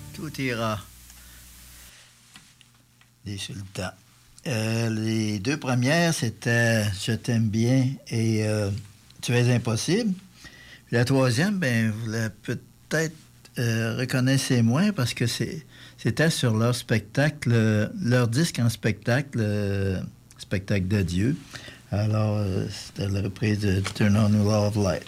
Tout ira. Des sultans. Les deux premières, c'était Je t'aime bien et Tu es impossible. Puis la troisième, ben, vous la peut-être reconnaissez moins parce que c'était sur leur spectacle, leur disque en spectacle, spectacle de Dieu. Alors, c'était la reprise de Turn on the Law of Light.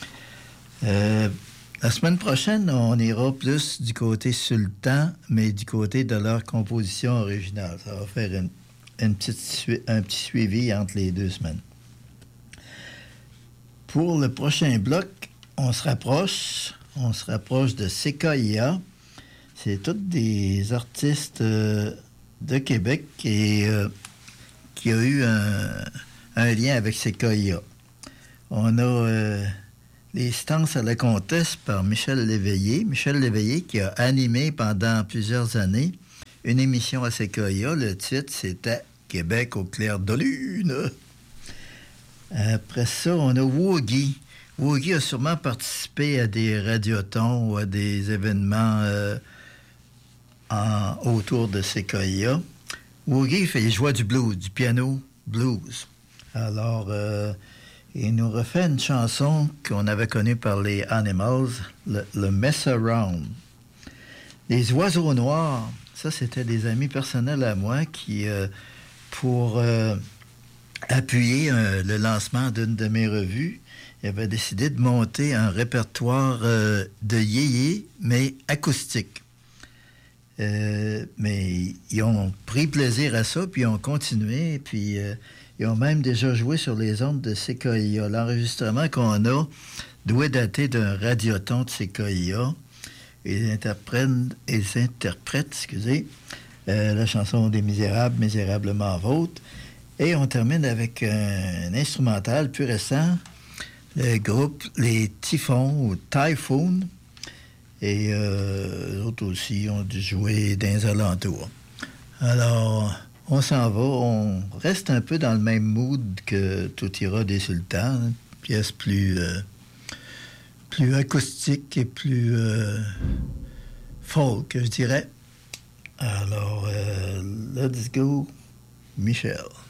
La semaine prochaine, on ira plus du côté sultan, mais du côté de leur composition originale. Ça va faire un petit suivi entre les 2 semaines. Pour le prochain bloc, on se rapproche de Sequoia. C'est tous des artistes de Québec et qui a eu un lien avec Sequoia. On a Les Stances à la Comtesse par Michel Léveillé. Michel Léveillé qui a animé pendant plusieurs années une émission à Sequoia. Le titre, c'était Québec au clair de lune. Après ça, on a Woogie. Woogie a sûrement participé à des radiotons ou à des événements autour de Sequoia. Woogie fait les joies du blues, du piano blues. Alors, il nous refait une chanson qu'on avait connue par les Animals, le Mess Around. Les Oiseaux Noirs, ça, c'était des amis personnels à moi qui, pour appuyer le lancement d'une de mes revues, ils avaient décidé de monter un répertoire de yéyé, mais acoustique. Mais ils ont pris plaisir à ça, puis ils ont continué, puis ils ont même déjà joué sur les ondes de Sequoia. L'enregistrement qu'on a doit dater d'un radioton de Sequoia. Ils interprètent, la chanson des Misérables, Misérablement Vôtre. Et on termine avec un instrumental plus récent, le groupe Les Typhons ou Typhoon. Et d'autres aussi ont dû jouer dans les alentours. Alors, on s'en va, on reste un peu dans le même mood que Tout ira des Sultans, une pièce plus acoustique et plus folk, je dirais. Alors, let's go, Michel.